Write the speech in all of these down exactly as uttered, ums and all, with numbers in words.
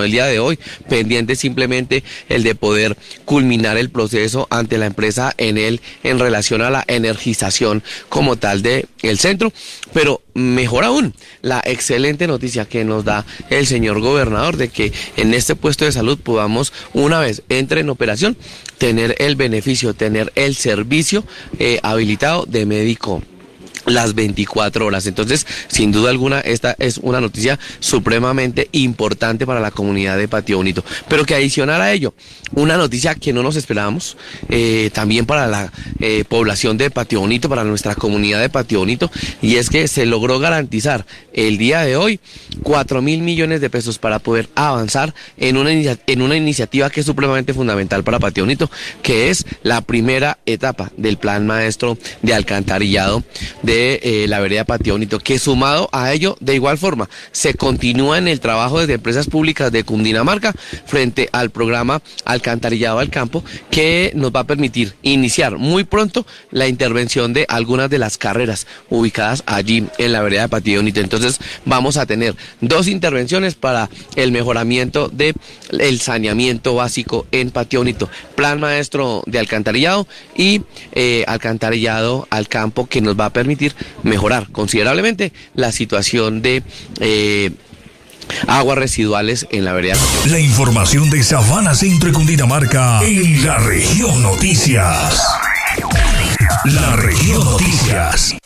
el día de hoy, pendiente simplemente el de poder culminar el proceso ante la empresa Enel en relación a la energización como tal de el centro, pero mejor aún, la excelente noticia que nos da el señor gobernador de que en este puesto de salud podamos, una vez entre en operación, tener el beneficio, tener el servicio eh, habilitado de médico las veinticuatro horas. Entonces, sin duda alguna, esta es una noticia supremamente importante para la comunidad de Patio Bonito. Pero que adicional a ello, una noticia que no nos esperábamos, eh, también para la eh, población de Patio Bonito, para nuestra comunidad de Patio Bonito, y es que se logró garantizar el día de hoy cuatro mil millones de pesos para poder avanzar en una, en una iniciativa que es supremamente fundamental para Patio Bonito, que es la primera etapa del plan maestro de alcantarillado de de eh, la vereda Patio Bonito, que sumado a ello, de igual forma, se continúa en el trabajo desde empresas públicas de Cundinamarca frente al programa Alcantarillado al Campo, que nos va a permitir iniciar muy pronto la intervención de algunas de las carreras ubicadas allí en la vereda Patio Bonito. Entonces vamos a tener dos intervenciones para el mejoramiento de el saneamiento básico en Patio Bonito, plan maestro de alcantarillado y eh, alcantarillado al campo, que nos va a permitir mejorar considerablemente la situación de eh, aguas residuales en la vereda. La información de Sabana Centro y Cundinamarca en la región Noticias. La región Noticias.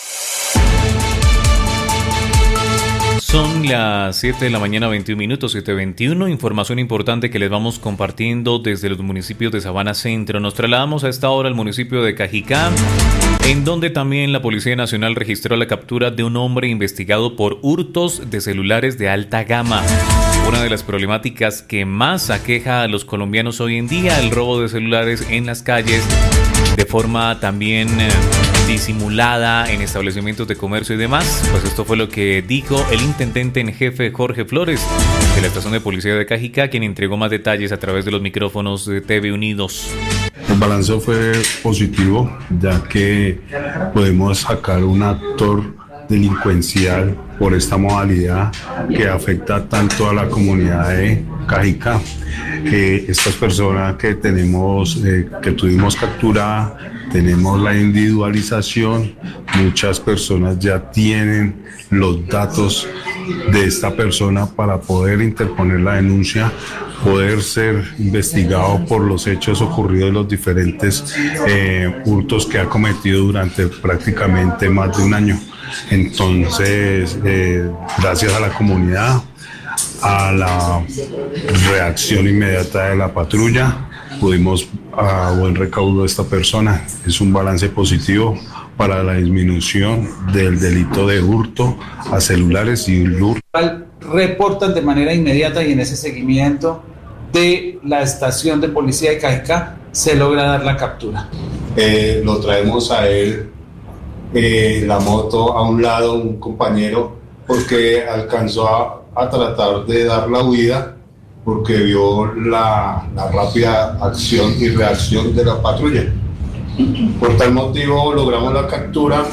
Son las siete de la mañana, veintiún minutos, siete veintiuno. Información importante que les vamos compartiendo desde los municipios de Sabana Centro. Nos trasladamos a esta hora al municipio de Cajicá, en donde también la Policía Nacional registró la captura de un hombre investigado por hurtos de celulares de alta gama. Una de las problemáticas que más aqueja a los colombianos hoy en día, el robo de celulares en las calles, de forma también eh, disimulada en establecimientos de comercio y demás. Pues esto fue lo que dijo el intendente en jefe Jorge Flores de la estación de policía de Cajicá, quien entregó más detalles a través de los micrófonos de T V Unidos. El balance fue positivo, ya que podemos sacar un actor delincuencial por esta modalidad que afecta tanto a la comunidad de Cajicá. Eh, estas personas que tenemos, eh, que tuvimos capturada, tenemos la individualización, muchas personas ya tienen los datos de esta persona para poder interponer la denuncia, poder ser investigado por los hechos ocurridos en los diferentes eh, hurtos que ha cometido durante prácticamente más de un año. Entonces, eh, gracias a la comunidad, a la reacción inmediata de la patrulla, pudimos a buen recaudo de esta persona. Es un balance positivo para la disminución del delito de hurto a celulares y hurto. Reportan de manera inmediata, y en ese seguimiento de la estación de policía de Cajicá se logra dar la captura. Eh, lo traemos a él, eh, la moto a un lado, un compañero, porque alcanzó a, a tratar de dar la huida, porque vio la, la rápida acción y reacción de la patrulla. Por tal motivo logramos la captura